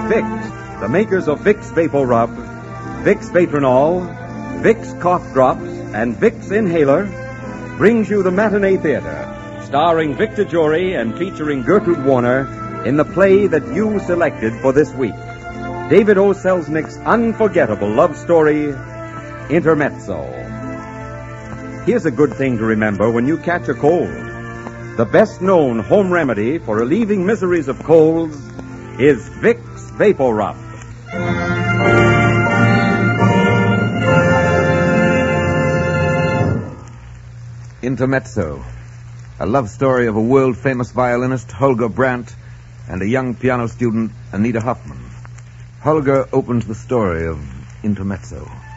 Vicks, the makers of Vicks Vapor Rub, Vicks Vatronol, Vicks Cough Drops, and Vicks Inhaler, brings you the Matinee Theater, starring Victor Jory and featuring Gertrude Warner in the play that you selected for this week. David O. Selznick's unforgettable love story, Intermezzo. Here's a good thing to remember when you catch a cold. The best-known home remedy for relieving miseries of colds is Vicks Vapor Rub. Intermezzo, a love story of a world-famous violinist, Holger Brandt, and a young piano student, Anita Hoffman. Holger opens the story of Intermezzo.